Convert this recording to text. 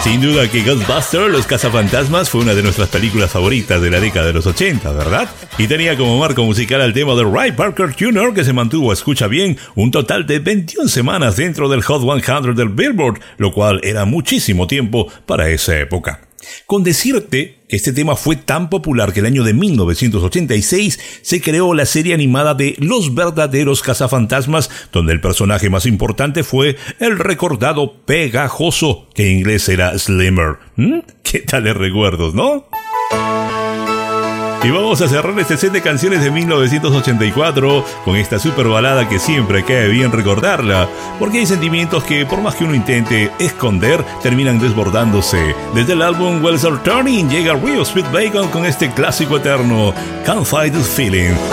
Sin duda que Ghostbusters, Los Cazafantasmas, fue una de nuestras películas favoritas de la década de los 80, ¿verdad? Y tenía como marco musical al tema de Ray Parker Jr., que se mantuvo, escucha bien, un total de 21 semanas dentro del Hot 100 del Billboard, lo cual era muchísimo tiempo para esa época. Con decirte que este tema fue tan popular que el año de 1986 se creó la serie animada de Los Verdaderos Cazafantasmas, donde el personaje más importante fue el recordado Pegajoso, que en inglés era Slimmer. ¿Qué tales recuerdos, no? Y vamos a cerrar este set de canciones de 1984 con esta super balada que siempre cae bien recordarla, porque hay sentimientos que por más que uno intente esconder, terminan desbordándose. Desde el álbum Wheels Are Turning llega Real Sweet Bacon con este clásico eterno, Can't Fight This Feeling.